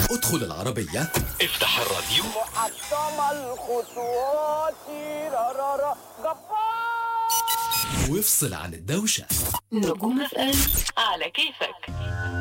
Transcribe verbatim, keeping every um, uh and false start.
ادخل العربية، افتح الراديو، محطم الخطوات، رارارا جبار، وافصل عن الدوشة. نجوم اف ام على كيفك.